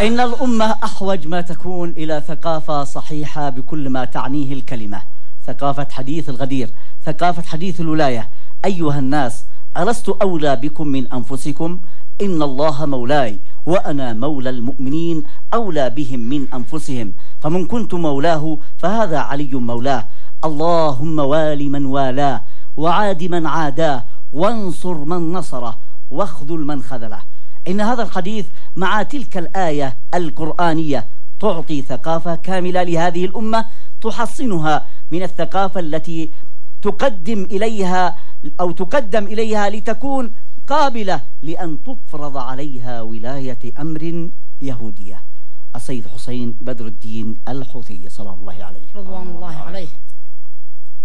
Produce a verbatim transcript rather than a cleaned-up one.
إن الأمة أحوج ما تكون إلى ثقافة صحيحة بكل ما تعنيه الكلمة، ثقافة حديث الغدير، ثقافة حديث الولاية. أيها الناس، ألست أولى بكم من أنفسكم؟ إن الله مولاي وأنا مولى المؤمنين، أولى بهم من أنفسهم، فمن كنت مولاه فهذا علي مولاه. اللهم وال من والاه وعاد من عاداه وانصر من نصره واخذل من خذله. إن هذا الحديث مع تلك الآية القرآنية تعطي ثقافة كاملة لهذه الأمة، تحصنها من الثقافة التي تقدم إليها أو تقدم إليها لتكون قابلة لأن تفرض عليها ولاية أمر يهودية. السيد حسين بدر الدين الحوثي سلام الله عليه. رضوان الله عليه.